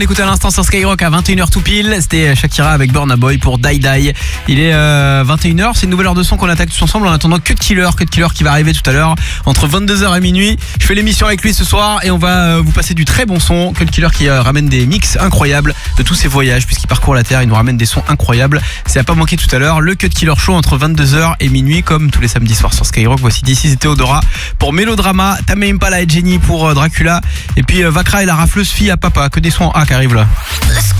Écoutez à l'instant sur Skyrock à 21h tout pile, c'était Shakira avec Burna Boy pour Die Die. Il est 21h, c'est une nouvelle heure de son qu'on attaque tous ensemble en attendant Cut Killer qui va arriver tout à l'heure entre 22h et minuit. Je fais l'émission avec lui ce soir et on va vous passer du très bon son. Cut Killer qui ramène des mix incroyables de tous ses voyages puisqu'il parcourt la terre, il nous ramène des sons incroyables. C'est à pas manquer tout à l'heure, le Cut Killer Show entre 22h et minuit comme tous les samedis soirs sur Skyrock. Voici d'ici c'était Théodora pour Mélodrama, Tame Impala et Jenny pour Dracula et puis Vakra et la rafleuse fille à papa, que des sons en A qui arrivent là.